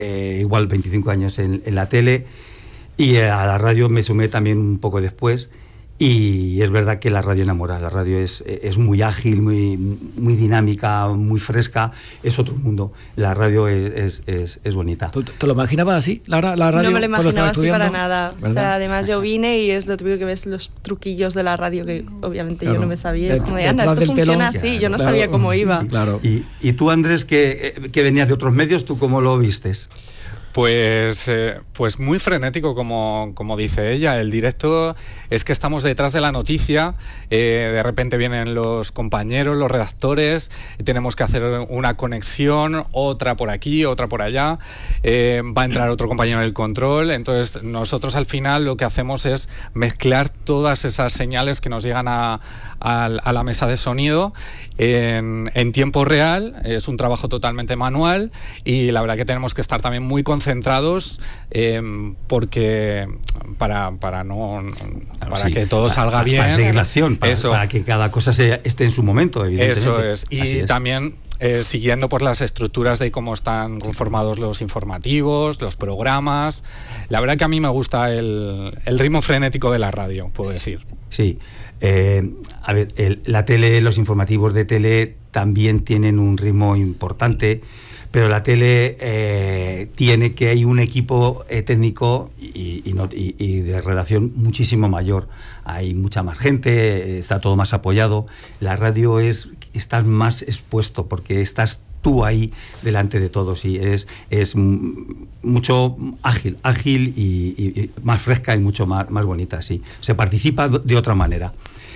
igual 25 años en la tele, y a la radio me sumé también un poco después. Y es verdad que la radio enamora. La radio es muy ágil, muy dinámica, muy fresca. Es otro mundo. La radio es bonita. ¿Tú te lo imaginabas así, la radio? No me lo imaginaba así para estudiando? nada. O sea, además yo vine y es lo típico que ves, los truquillos de la radio que obviamente yo no me sabía. Es como de, anda, esto funciona así. Yo no sabía cómo iba. Claro. Y tú, Andrés, que venías de otros medios, ¿tú cómo lo vistes? Pues muy frenético, como dice ella. El directo es que estamos detrás de la noticia, de repente vienen los compañeros, los redactores, tenemos que hacer una conexión, otra por aquí, otra por allá, va a entrar otro compañero del control. Entonces nosotros al final lo que hacemos es mezclar todas esas señales que nos llegan a la mesa de sonido en tiempo real. Es un trabajo totalmente manual y la verdad que tenemos que estar también muy concentrados, porque para que todo salga bien, para seguir la acción, para que cada cosa esté en su momento, evidentemente. Eso es. Y también siguiendo por las estructuras de cómo están conformados los informativos, los programas. La verdad que a mí me gusta el ritmo frenético de la radio, puedo decir. Sí. A ver, la tele, los informativos de tele también tienen un ritmo importante, pero la tele tiene que hay un equipo técnico y de redacción muchísimo mayor. Hay mucha más gente, está todo más apoyado. La radio estás más expuesto porque estás tú ahí delante de todos y es mucho ágil y más fresca y mucho más bonita, sí. Se participa de otra manera.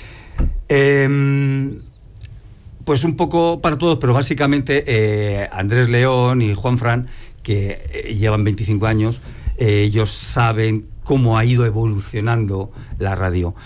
Pues un poco para todos, pero básicamente Andrés León y Juan Fran, que llevan 25 años, ellos saben cómo ha ido evolucionando la radio.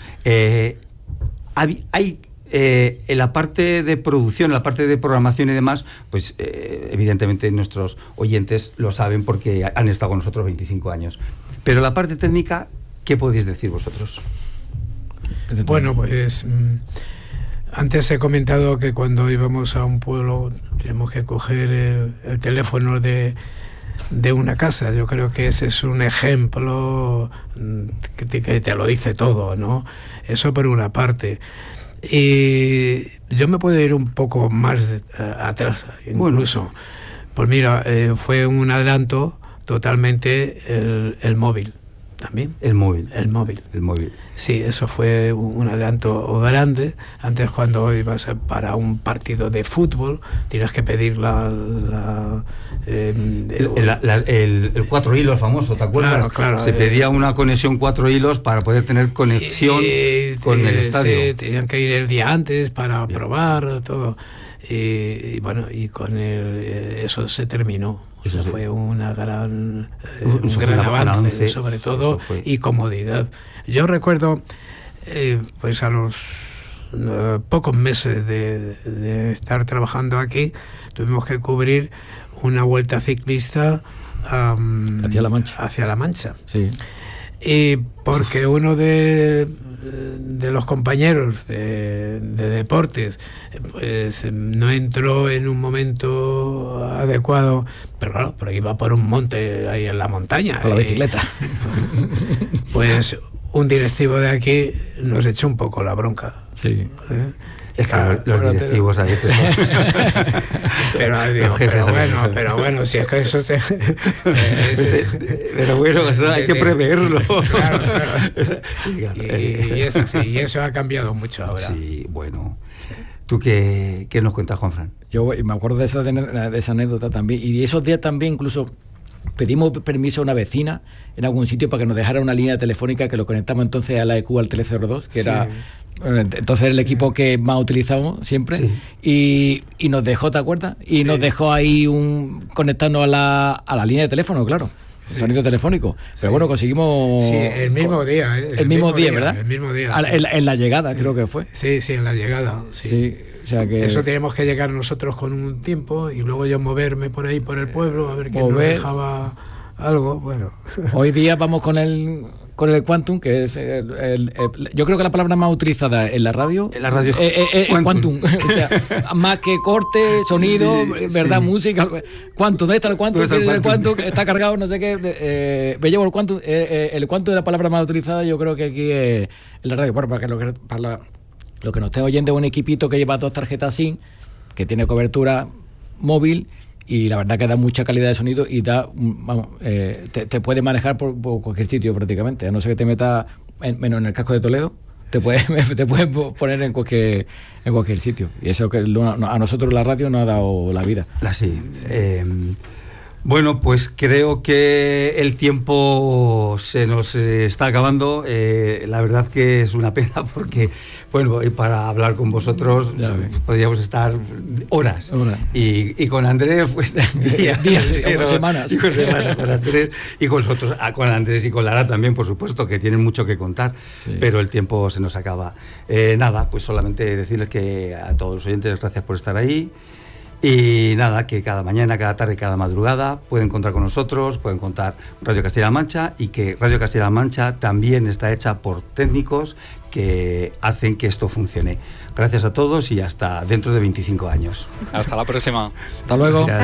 Hay en la parte de producción, en la parte de programación y demás, pues evidentemente nuestros oyentes lo saben porque han estado con nosotros 25 años. Pero la parte técnica, ¿qué podéis decir vosotros? Bueno, pues antes he comentado que cuando íbamos a un pueblo tenemos que coger el teléfono de una casa. Yo creo que ese es un ejemplo que te lo dice todo, ¿no? Eso por una parte. Y yo me puedo ir un poco más atrás, incluso. Bueno. Pues mira, fue un adelanto totalmente el móvil. También. El móvil. Sí, eso fue un adelanto grande. Antes, cuando ibas para un partido de fútbol, tienes que pedir el 4 hilos famoso, ¿te acuerdas? Claro. Se pedía una conexión 4 hilos para poder tener conexión con el estadio. Sí, tenían que ir el día antes para probar todo. Y bueno, y con eso se terminó. Eso fue un gran avance, sobre todo, y comodidad. Yo recuerdo, pues a los pocos meses de estar trabajando aquí, tuvimos que cubrir una vuelta ciclista hacia La Mancha. Sí. Y porque uno de los compañeros de deportes pues no entró en un momento adecuado, pero claro, pero iba por un monte ahí en la montaña con la bicicleta. Pues un directivo de aquí nos echó un poco la bronca. Sí. Es que los directivos a veces pero bueno, si es que eso pero bueno, eso hay que preverlo. Claro. Y es así, y eso ha cambiado mucho ahora. Sí, bueno. ¿Tú qué nos cuentas, Juan Fran? Yo me acuerdo de esa anécdota también, y esos días también incluso pedimos permiso a una vecina en algún sitio para que nos dejara una línea telefónica que lo conectamos entonces a la EQ al 302, que era entonces el equipo que más utilizamos siempre, y nos dejó, ¿te acuerdas? Y nos dejó ahí conectarnos a la línea de teléfono, claro. El sonido telefónico. Pero bueno, conseguimos... Sí, el mismo día. El mismo día, ¿verdad? El mismo día. En la llegada, creo que fue. Sí, en la llegada. Sí. O sea que... Eso teníamos que llegar nosotros con un tiempo y luego yo moverme por ahí, por el pueblo, a ver quién nos dejaba algo. Bueno. Hoy día vamos con con el quantum, que es yo creo que la palabra más utilizada en la radio. En la radio. Quantum. O sea, más que corte, sonido, verdad, música. Quantum, ¿dónde está el quantum? El quantum está cargado, no sé qué. Me llevo el quantum. El quantum es la palabra más utilizada, yo creo que aquí es en la radio. Bueno, para lo que nos esté oyendo, un equipito que lleva 2 tarjetas SIM, que tiene cobertura móvil, y la verdad que da mucha calidad de sonido y da, vamos, te puede manejar por cualquier sitio prácticamente, a no ser que te metas menos en el casco de Toledo, te puedes poner en cualquier sitio, y eso que a nosotros la radio nos ha dado la vida. Así. Bueno, pues creo que el tiempo se nos está acabando. La verdad que es una pena porque, bueno, para hablar con vosotros podríamos estar horas. Y con Andrés, pues días pero, semanas. Y con Andrés y con nosotros, con Andrés y con Lara también, por supuesto, que tienen mucho que contar, pero el tiempo se nos acaba. Nada, pues solamente decirles que a todos los oyentes, gracias por estar ahí. Y nada, que cada mañana, cada tarde, cada madrugada pueden contar con nosotros, pueden contar Radio Castilla-La Mancha, y que Radio Castilla-La Mancha también está hecha por técnicos que hacen que esto funcione. Gracias a todos y hasta dentro de 25 años. Hasta la próxima. Hasta luego.